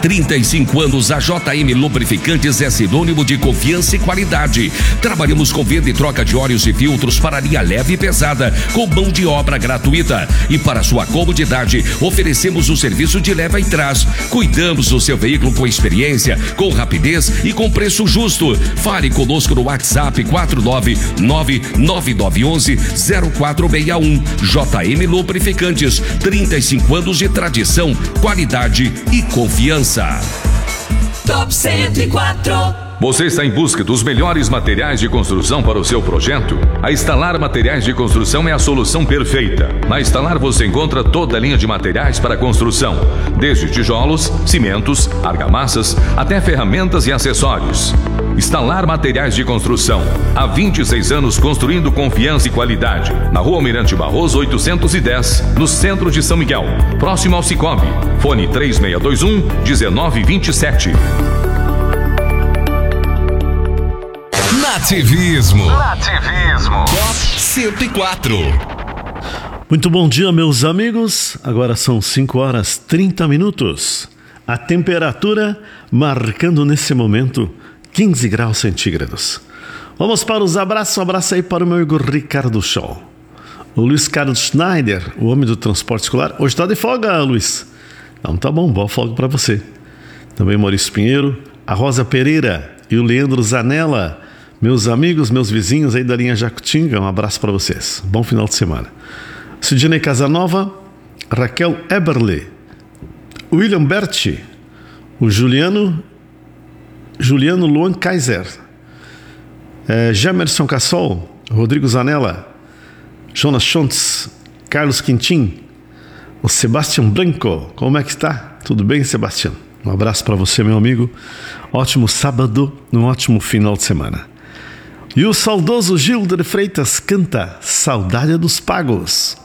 35 anos, a JM Lubrificantes é sinônimo de confiança e qualidade. Trabalhamos com venda e troca de óleos e filtros para linha leve e pesada, com mão de obra gratuita. E para sua comodidade, oferecemos o serviço de leva e trás. Cuidamos do seu veículo com experiência, com rapidez e com preço justo. Fale conosco no WhatsApp 499-9911-0461. JM Lubrificantes, 35 anos de tradição, qualidade e confiança. Top 104. Você está em busca dos melhores materiais de construção para o seu projeto? A Instalar Materiais de Construção é a solução perfeita. Na Instalar você encontra toda a linha de materiais para construção, desde tijolos, cimentos, argamassas, até ferramentas e acessórios. Instalar Materiais de Construção. Há 26 anos construindo confiança e qualidade. Na Rua Almirante Barroso 810, no centro de São Miguel, próximo ao Cicobi. Fone 3621-1927. Nativismo. Top 104. Muito bom dia, meus amigos. Agora são 5 horas 30 minutos. A temperatura marcando nesse momento 15 graus centígrados. Vamos para os abraços. Um abraço aí para o meu amigo Ricardo Shaw. O Luiz Carlos Schneider, o homem do transporte escolar. Hoje está de folga, Luiz. Então tá bom, boa folga para você. Também Maurício Pinheiro, a Rosa Pereira e o Leandro Zanella. Meus amigos, meus vizinhos aí da linha Jacutinga, um abraço para vocês. Bom final de semana. Sidney Casanova, Raquel Eberle, William Berti, o Juliano Luan Kaiser, Jamerson Cassol, Rodrigo Zanella, Jonas Schontz, Carlos Quintin, o Sebastião Branco. Como é que está? Tudo bem, Sebastião? Um abraço para você, meu amigo. Ótimo sábado, um ótimo final de semana. E o saudoso Gilder Freitas canta Saudade dos Pagos.